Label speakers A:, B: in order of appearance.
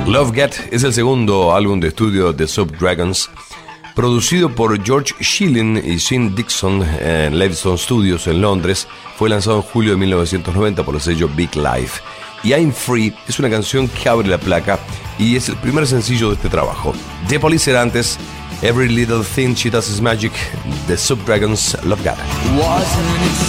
A: Love Get es el segundo álbum de estudio de Subdragons, producido por George Shearing y Sean Dixon en Levittown Studios en Londres. Fue lanzado en julio de 1990 por el sello Big Life. Y I'm Free es una canción que abre la placa y es el primer sencillo de este trabajo. The Police era antes, Every Little Thing She Does Is Magic, de Subdragons, Love Get.